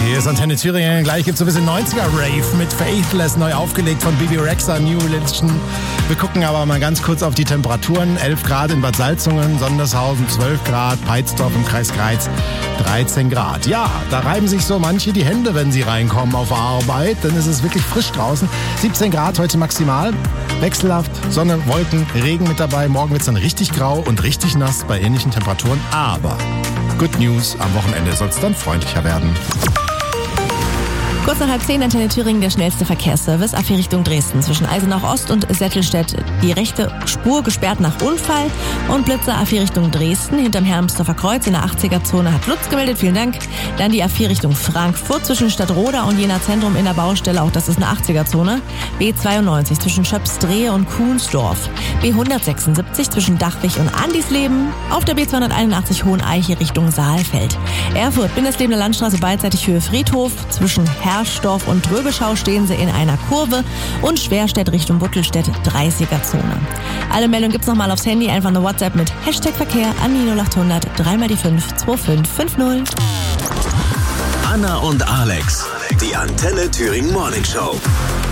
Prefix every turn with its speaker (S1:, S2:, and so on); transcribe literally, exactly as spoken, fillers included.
S1: Hier ist Antenne Thüringen. Gleich gibt es ein bisschen neunziger-Rave mit Faithless, neu aufgelegt von Bibi Rexha, New Religion. Wir gucken aber mal ganz kurz auf die Temperaturen. elf Grad in Bad Salzungen, Sondershausen zwölf Grad, Peitzdorf im Kreis Greiz dreizehn Grad. Ja, da reiben sich so manche die Hände, wenn sie reinkommen auf Arbeit, denn es ist wirklich frisch draußen. siebzehn Grad heute maximal, wechselhaft, Sonne, Wolken, Regen mit dabei. Morgen wird es dann richtig grau und richtig nass bei ähnlichen Temperaturen, aber Good News, am Wochenende soll es dann freundlicher werden.
S2: Kurz nach halb zehn, Antenne Thüringen, der schnellste Verkehrsservice. A vier Richtung Dresden zwischen Eisenach Ost und Sättelstedt. Die rechte Spur gesperrt nach Unfall. Und Blitzer A vier Richtung Dresden hinterm Hermsdorfer Kreuz in der achtziger-Zone hat Lutz gemeldet. Vielen Dank. Dann die A vier Richtung Frankfurt zwischen Stadtroda und Jena Zentrum in der Baustelle. Auch das ist eine achtziger-Zone. B zweiundneunzig zwischen Schöpsdrehe und Kuhnsdorf. B hundertsechsundsiebzig zwischen Dachwig und Andisleben. Auf der B zweihunderteinundachtzig Hoheneiche Richtung Saalfeld. Erfurt, Bindeslebene Landstraße beidseitig Höhe Friedhof. Zwischen Herrsdorf und Tröbeschau stehen sie in einer Kurve und Schwerstedt Richtung Buttelstedt dreißiger-Zone. Alle Meldungen gibt's nochmal aufs Handy, einfach eine WhatsApp mit Hashtag Verkehr an die null achthundert drei mal die fünf zwei fünf fünf null.
S3: Anna und Alex, die Antenne Thüringen Morning Show.